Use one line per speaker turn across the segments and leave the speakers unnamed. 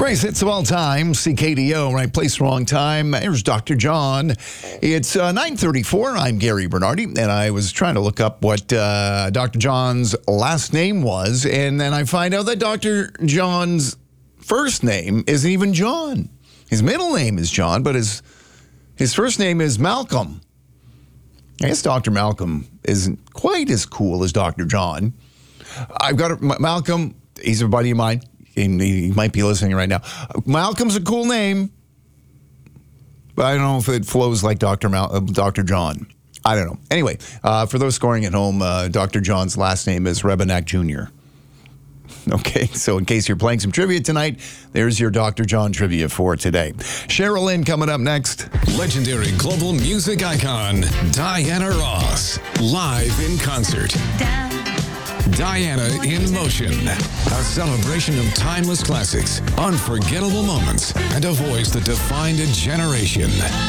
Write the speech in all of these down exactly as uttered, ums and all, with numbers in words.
Greatest hits of all time, C K D O, right place, wrong time. Here's Doctor John. It's uh, nine thirty-four. I'm Gary Bernardi, and I was trying to look up what uh, Doctor John's last name was, and then I find out that Doctor John's first name isn't even John. His middle name is John, but his his first name is Malcolm. I guess Doctor Malcolm isn't quite as cool as Doctor John. I've got a, Malcolm. He's a buddy of mine. He, he might be listening right now. Malcolm's a cool name, but I don't know if it flows like Doctor Mal, uh, Doctor John. I don't know. Anyway, uh, for those scoring at home, uh, Doctor John's last name is Rebenak Junior Okay, so in case you're playing some trivia tonight, there's your Doctor John trivia for today. Cheryl Lynn coming up next.
Legendary global music icon, Diana Ross, live in concert. Diana in Motion, a celebration of timeless classics, unforgettable moments, and a voice that defined a generation.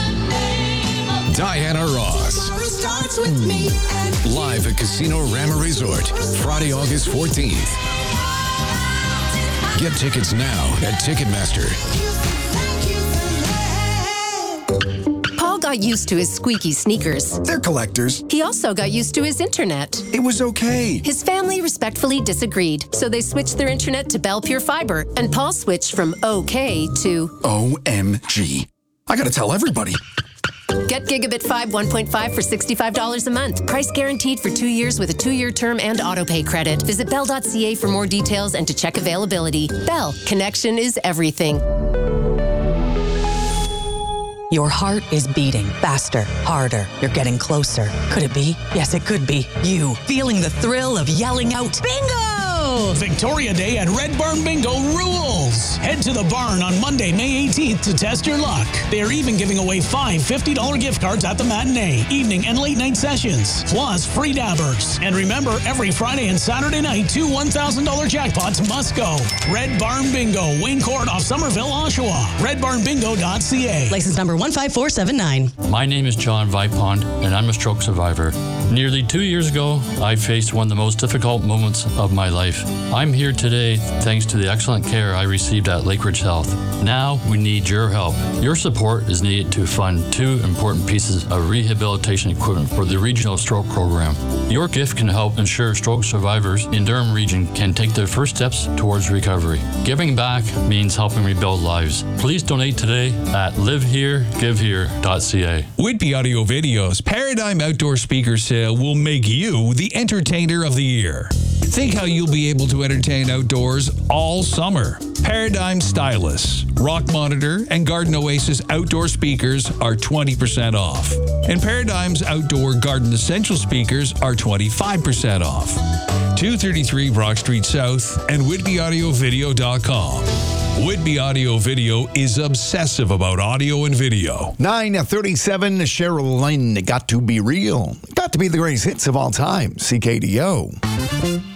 Diana Ross. Live at Casino Rama Resort, Friday, August fourteenth. Get tickets now at Ticketmaster.
Paul got used to his squeaky sneakers.
They're collectors.
He also got used to his internet.
It was okay.
His family respectfully disagreed, so they switched their internet to Bell Pure Fiber, and Paul switched from okay to
O M G. I gotta tell everybody.
Get Gigabit five one point five for sixty-five dollars a month. Price guaranteed for two years with a two-year term and autopay credit. Visit bell dot c a for more details and to check availability. Bell, connection is everything.
Your heart is beating faster, harder. You're getting closer. Could it be? Yes, it could be. You, feeling the thrill of yelling out, bingo!
Victoria Day at Red Barn Bingo rules. Head to the barn on Monday, May eighteenth to test your luck. They are even giving away five fifty dollars gift cards at the matinee, evening, and late night sessions, plus free dabbers. And remember, every Friday and Saturday night, two one thousand dollars jackpots must go. Red Barn Bingo, Wayne Court off Somerville, Oshawa. red barn bingo dot c a.
License number one five four seven nine.
My name is John Vipond, and I'm a stroke survivor. Nearly two years ago, I faced one of the most difficult moments of my life. I'm here today thanks to the excellent care I received at Lakeridge Health. Now we need your help. Your support is needed to fund two important pieces of rehabilitation equipment for the Regional Stroke Program. Your gift can help ensure stroke survivors in Durham Region can take their first steps towards recovery. Giving back means helping rebuild lives. Please donate today at live here give here dot c a.
Whitby Audio Video's Paradigm Outdoor Speaker Sale will make you the entertainer of the year. Think how you'll be able to entertain outdoors all summer. Paradigm Stylus, Rock Monitor, and Garden Oasis outdoor speakers are twenty percent off. And Paradigm's outdoor Garden Essential speakers are twenty-five percent off. two thirty-three Brock Street South and whitby audio video dot com. Whitby Audio Video is obsessive about audio and video.
nine thirty-seven, Cheryl Lynn, Got to Be Real. Got to be the greatest hits of all time, C K D O.